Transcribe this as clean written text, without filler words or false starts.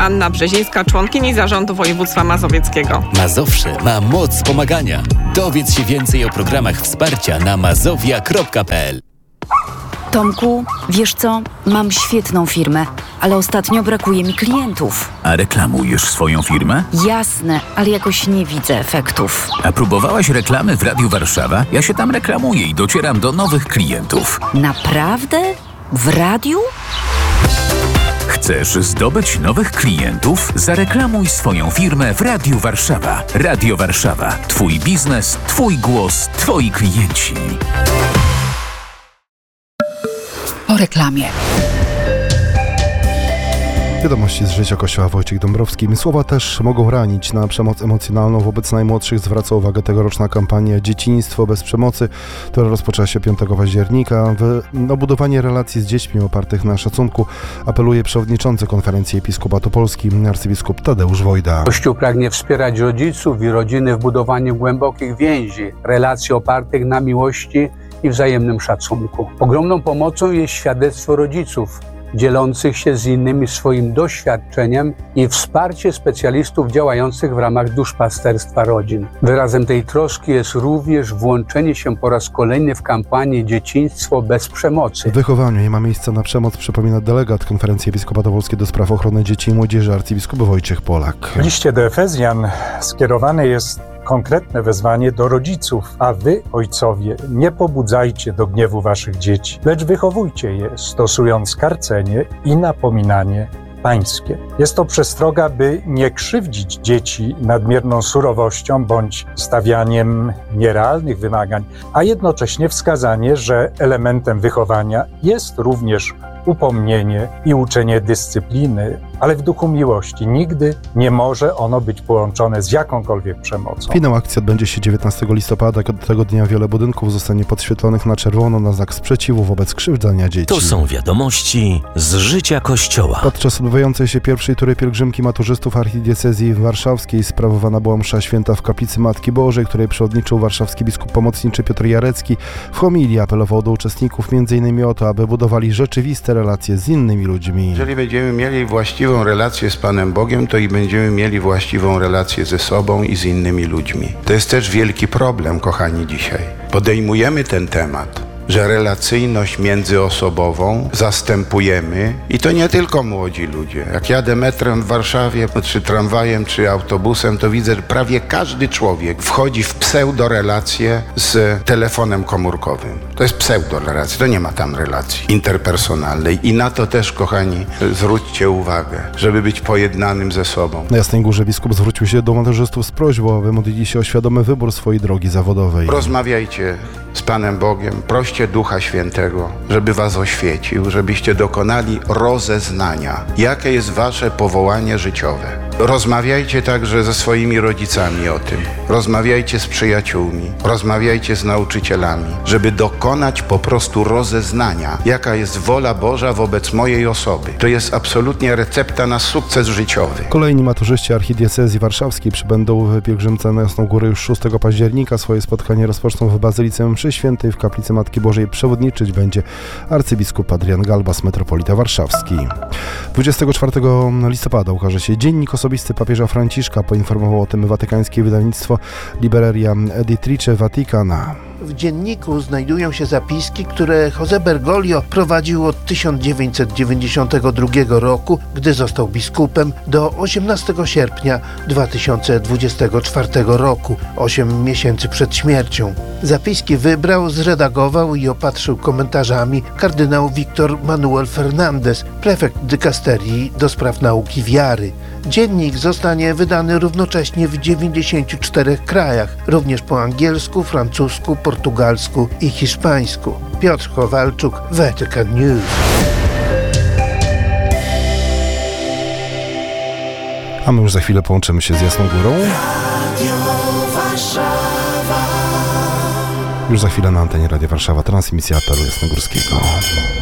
Anna Brzezińska, członkini Zarządu Województwa Mazowieckiego. Mazowsze ma moc pomagania. Dowiedz się więcej o programach wsparcia na mazowia.pl. Tomku, wiesz co? Mam świetną firmę, ale ostatnio brakuje mi klientów. A reklamujesz swoją firmę? Jasne, ale jakoś nie widzę efektów. A próbowałaś reklamy w Radiu Warszawa? Ja się tam reklamuję i docieram do nowych klientów. Naprawdę? W radiu? Chcesz zdobyć nowych klientów? Zareklamuj swoją firmę w Radiu Warszawa. Radio Warszawa. Twój biznes, twój głos, twoi klienci. Po reklamie. Wiadomości z życia Kościoła. Wojciech Dąbrowski. Słowa też mogą ranić. Na przemoc emocjonalną wobec najmłodszych zwraca uwagę tegoroczna kampania Dzieciństwo bez przemocy, która rozpoczęła się 5 października. O budowanie relacji z dziećmi opartych na szacunku apeluje przewodniczący Konferencji Episkopatu Polski, arcybiskup Tadeusz Wojda. Kościół pragnie wspierać rodziców i rodziny w budowaniu głębokich więzi, relacji opartych na miłości i wzajemnym szacunku. Ogromną pomocą jest świadectwo rodziców, dzielących się z innymi swoim doświadczeniem i wsparcie specjalistów działających w ramach duszpasterstwa rodzin. Wyrazem tej troski jest również włączenie się po raz kolejny w kampanię Dzieciństwo bez przemocy. W wychowaniu nie ma miejsca na przemoc, przypomina delegat Konferencji Episkopatu Polskiej do spraw ochrony dzieci i młodzieży, arcybiskup Wojciech Polak. W liście do Efezjan skierowane jest konkretne wezwanie do rodziców, a wy, ojcowie, nie pobudzajcie do gniewu waszych dzieci, lecz wychowujcie je, stosując karcenie i napominanie pańskie. Jest to przestroga, by nie krzywdzić dzieci nadmierną surowością bądź stawianiem nierealnych wymagań, a jednocześnie wskazanie, że elementem wychowania jest również upomnienie i uczenie dyscypliny, ale w duchu miłości. Nigdy nie może ono być połączone z jakąkolwiek przemocą. Finał akcji odbędzie się 19 listopada. Od tego dnia wiele budynków zostanie podświetlonych na czerwono na znak sprzeciwu wobec krzywdzania dzieci. To są wiadomości z życia Kościoła. Podczas odbywającej się pierwszej tury pielgrzymki maturzystów archidiecezji warszawskiej sprawowana była msza święta w kaplicy Matki Bożej, której przewodniczył warszawski biskup pomocniczy Piotr Jarecki. W homilii apelował do uczestników m.in. o to, aby budowali rzeczywiste relacje z innymi ludźmi. Jeżeli będziemy mieli właściwą relację z Panem Bogiem, to i będziemy mieli właściwą relację ze sobą i z innymi ludźmi. To jest też wielki problem, kochani, dzisiaj. Podejmujemy ten temat, że relacyjność międzyosobową zastępujemy i to nie tylko młodzi ludzie. Jak jadę metrem w Warszawie, czy tramwajem, czy autobusem, to widzę, że prawie każdy człowiek wchodzi w pseudorelację z telefonem komórkowym. To jest pseudorelacja, to nie ma tam relacji interpersonalnej i na to też, kochani, zwróćcie uwagę, żeby być pojednanym ze sobą. Na Jasnej Górze biskup zwrócił się do maturzystów z prośbą, aby modlili się o świadomy wybór swojej drogi zawodowej. Rozmawiajcie z Panem Bogiem, proście Ducha Świętego, żeby was oświecił, żebyście dokonali rozeznania, jakie jest wasze powołanie życiowe. Rozmawiajcie także ze swoimi rodzicami o tym. Rozmawiajcie z przyjaciółmi, rozmawiajcie z nauczycielami, żeby dokonać po prostu rozeznania, jaka jest wola Boża wobec mojej osoby. To jest absolutnie recepta na sukces życiowy. Kolejni maturzyści archidiecezji warszawskiej przybędą w pielgrzymce na Jasną Górę już 6 października. Swoje spotkanie rozpoczną w Bazylice Mszy Świętej w kaplicy Matki Bożej. Przewodniczyć będzie arcybiskup Adrian Galbas, metropolita warszawski. 24 listopada ukaże się Dziennik Osobisty papieża Franciszka. Poinformowało o tym watykańskie wydawnictwo Libreria Editrice Vaticana. W dzienniku znajdują się zapiski, które José Bergoglio prowadził od 1992 roku, gdy został biskupem, do 18 sierpnia 2024 roku, 8 miesięcy przed śmiercią. Zapiski wybrał, zredagował i opatrzył komentarzami kardynał Victor Manuel Fernández, prefekt dykasterii do spraw nauki wiary. Dziennik zostanie wydany równocześnie w 94 krajach, również po angielsku, francusku, portugalsku i hiszpańsku. Piotr Kowalczuk, Vatican News. A my już za chwilę połączymy się z Jasną Górą. Już za chwilę na antenie Radia Warszawa transmisja apelu jasnogórskiego.